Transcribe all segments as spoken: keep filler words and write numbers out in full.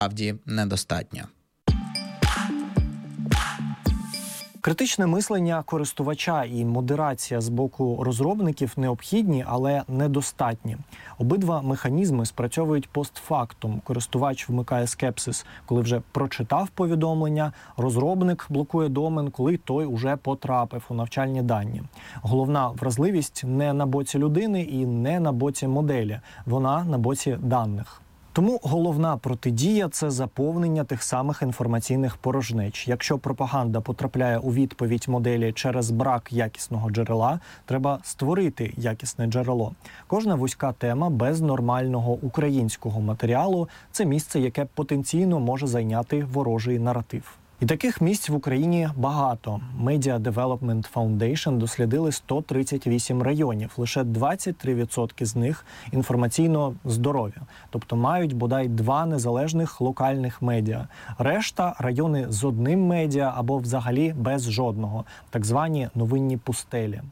насправді недостатньо. Критичне мислення користувача і модерація з боку розробників необхідні, але недостатні. Обидва механізми спрацьовують постфактум. Користувач вмикає скепсис, коли вже прочитав повідомлення, розробник блокує домен, коли той уже потрапив у навчальні дані. Головна вразливість не на боці людини і не на боці моделі, вона на боці даних. Тому головна протидія – це заповнення тих самих інформаційних порожнеч. Якщо пропаганда потрапляє у відповідь моделі через брак якісного джерела, треба створити якісне джерело. Кожна вузька тема без нормального українського матеріалу – це місце, яке потенційно може зайняти ворожий наратив. І таких місць в Україні багато. Media Development Foundation дослідили сто тридцять вісім районів. Лише двадцять три відсотки з них інформаційно здорові. Тобто мають бодай два незалежних локальних медіа. Решта – райони з одним медіа або взагалі без жодного. Так звані новинні пустелі.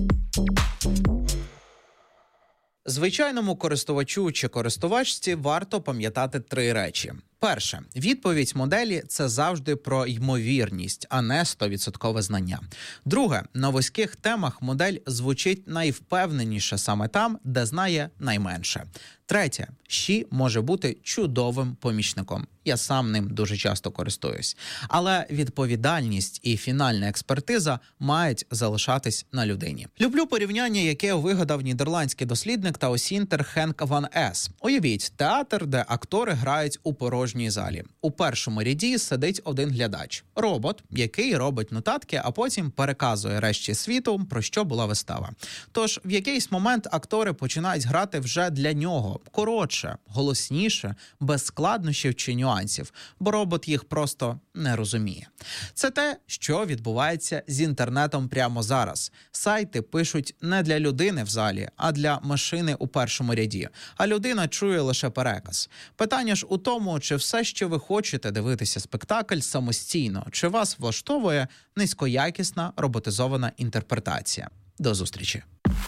Звичайному користувачу чи користувачці варто пам'ятати три речі. Перше. Відповідь моделі – це завжди про ймовірність, а не сто відсотків знання. Друге. На вузьких темах модель звучить найвпевненіше саме там, де знає найменше. Третє. Щі може бути чудовим помічником. Я сам ним дуже часто користуюсь. Але відповідальність і фінальна експертиза мають залишатись на людині. Люблю порівняння, яке вигадав нідерландський дослідник та осінтер Хенк Ван Ес. Уявіть, театр, де актори грають у порожній залі. У першому ряді сидить один глядач. Робот, який робить нотатки, а потім переказує решті світу, про що була вистава. Тож, в якийсь момент актори починають грати вже для нього. Коротше, голосніше, без складнощів чи нюансів, бо робот їх просто не розуміє. Це те, що відбувається з інтернетом прямо зараз. Сайти пишуть не для людини в залі, а для машини у першому ряді. А людина чує лише переказ. Питання ж у тому, чи все, що ви хочете дивитися спектакль самостійно, чи вас влаштовує низькоякісна роботизована інтерпретація. До зустрічі.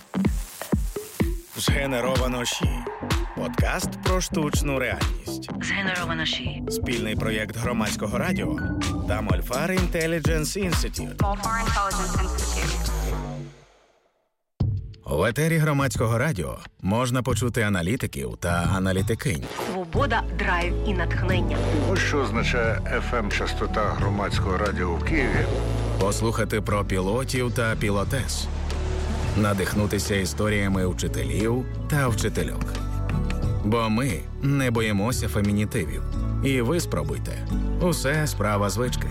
Згенеровано ШІ. Подкаст про штучну реальність. Згенеровано ШІ. Спільний проєкт Громадського радіо та Мольфар Intelligence Institute. Мольфар Intelligence Institute. В етері Громадського радіо можна почути аналітиків та аналітикинь. Свобода, драйв і натхнення. Ось що означає еф ем-частота Громадського радіо в Києві. Послухати про пілотів та пілотес. Надихнутися історіями вчителів та вчительок. Бо ми не боїмося фемінітивів. І ви спробуйте. Усе справа звички.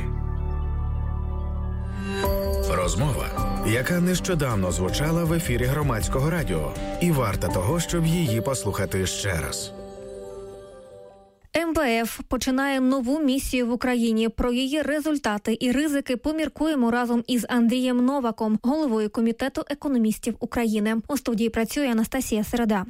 Розмова, яка нещодавно звучала в ефірі Громадського радіо. І варта того, щоб її послухати ще раз. ем ве еф починає нову місію в Україні. Про її результати і ризики поміркуємо разом із Андрієм Новаком, головою Комітету економістів України. У студії працює Анастасія Середа.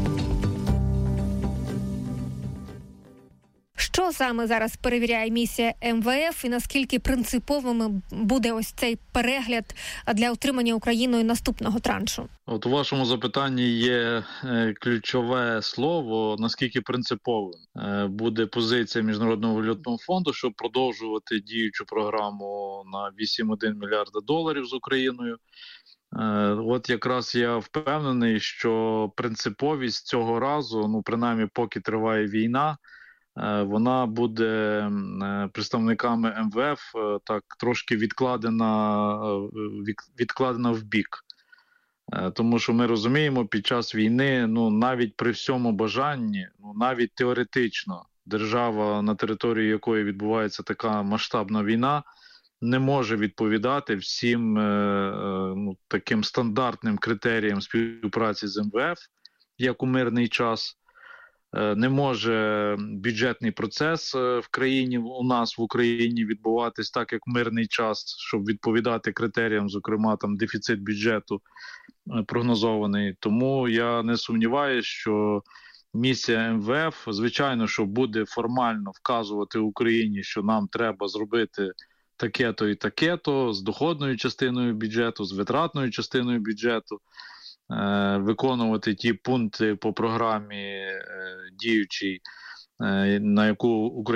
Що саме зараз перевіряє місія ем ве еф і наскільки принциповим буде ось цей перегляд для отримання Україною наступного траншу? От у вашому запитанні є ключове слово, наскільки принциповим буде позиція Міжнародного валютного фонду, щоб продовжувати діючу програму на вісім цілих один мільярда доларів з Україною. От якраз я впевнений, що принциповість цього разу, ну принаймні поки триває війна, вона буде представниками ем ве еф так трошки відкладена, відкладена в бік. Тому що ми розуміємо, під час війни, ну навіть при всьому бажанні, ну навіть теоретично, держава, на території якої відбувається така масштабна війна, не може відповідати всім ну, таким стандартним критеріям співпраці з ем ве еф, як у мирний час. Не може бюджетний процес в країні, у нас в Україні відбуватись так, як в мирний час, щоб відповідати критеріям, зокрема там дефіцит бюджету прогнозований. Тому я не сумніваюся, що місія ем ве еф, звичайно, що буде формально вказувати Україні, що нам треба зробити таке-то і таке-то з доходною частиною бюджету, з витратною частиною бюджету, виконувати ті пункти по програмі діючій, на яку Україна